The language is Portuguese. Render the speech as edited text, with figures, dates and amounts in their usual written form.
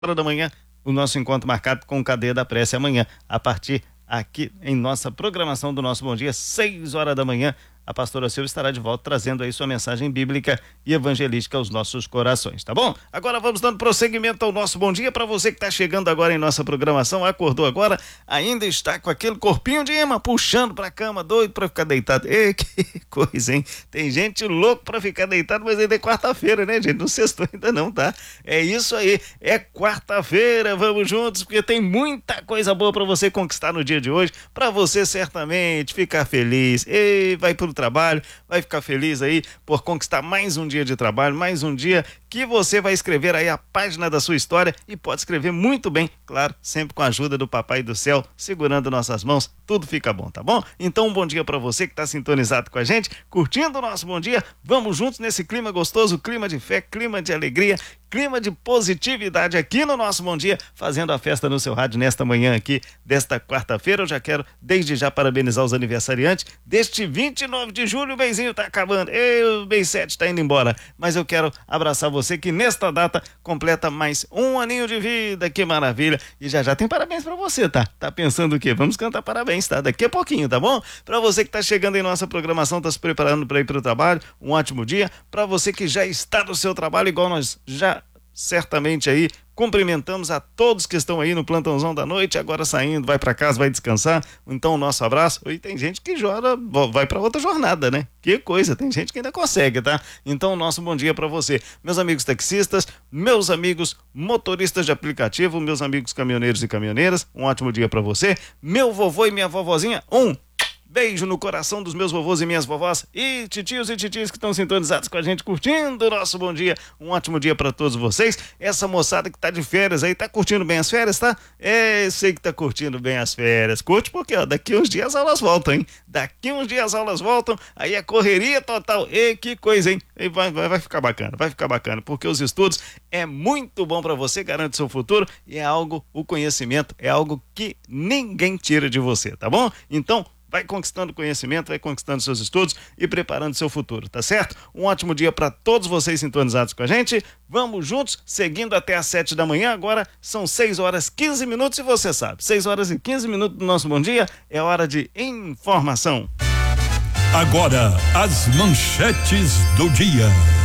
Hora da manhã, o nosso encontro marcado com o Cadeia da Prece amanhã, a partir aqui em nossa programação do nosso Bom Dia, 6 horas da manhã. A pastora Silvia estará de volta trazendo aí sua mensagem bíblica e evangelística aos nossos corações, tá bom? Agora vamos dando prosseguimento ao nosso bom dia para você que está chegando agora em nossa programação, acordou agora, ainda está com aquele corpinho de imã, puxando para a cama, doido para ficar deitado. Ei, que coisa, hein? Tem gente louco para ficar deitado, mas ainda é quarta-feira, né, gente? Não sextou ainda não, tá? É isso aí, é quarta-feira, vamos juntos, porque tem muita coisa boa para você conquistar no dia de hoje, para você certamente ficar feliz. Ei, vai pro trabalho, vai ficar feliz aí por conquistar mais um dia de trabalho, mais um dia que você vai escrever aí a página da sua história e pode escrever muito bem, claro, sempre com a ajuda do Papai do Céu, segurando nossas mãos, tudo fica bom, tá bom? Então um bom dia para você que está sintonizado com a gente, curtindo o nosso bom dia, vamos juntos nesse clima gostoso, clima de fé, clima de alegria, clima de positividade aqui no nosso Bom Dia, fazendo a festa no seu rádio nesta manhã aqui, desta quarta-feira. Eu já quero desde já parabenizar os aniversariantes deste 29 de julho, o benzinho tá acabando, o bem 7 tá indo embora, mas eu quero abraçar você que nesta data completa mais um aninho de vida, que maravilha, e já tem parabéns pra você, tá? Tá pensando o quê? Vamos cantar parabéns, tá? Daqui a pouquinho, tá bom? Pra você que tá chegando em nossa programação, tá se preparando pra ir pro trabalho, um ótimo dia. Pra você que já está no seu trabalho, igual nós já certamente aí cumprimentamos a todos que estão aí no plantãozão da noite, agora saindo, vai para casa, vai descansar, então o nosso abraço. E tem gente que vai para outra jornada, né? Que coisa, tem gente que ainda consegue, tá? Então o nosso bom dia para você, meus amigos taxistas, meus amigos motoristas de aplicativo, meus amigos caminhoneiros e caminhoneiras, um ótimo dia para você, meu vovô e minha vovozinha, beijo no coração dos meus vovôs e minhas vovós e titios que estão sintonizados com a gente, curtindo o nosso bom dia. Um ótimo dia para todos vocês. Essa moçada que tá de férias aí, tá curtindo bem as férias, tá? Sei que tá curtindo bem as férias. Curte porque, ó, daqui uns dias as aulas voltam, hein? Daqui uns dias as aulas voltam, aí é correria total. Que coisa, hein? E vai ficar bacana, porque os estudos é muito bom para você, garante seu futuro e é algo, o conhecimento é algo que ninguém tira de você, tá bom? Então, vai conquistando conhecimento, vai conquistando seus estudos e preparando seu futuro, tá certo? Um ótimo dia para todos vocês sintonizados com a gente. Vamos juntos, seguindo até às 7 da manhã. Agora são 6 horas 15 minutos e você sabe, 6 horas e 15 minutos do nosso bom dia é hora de informação. Agora, as manchetes do dia.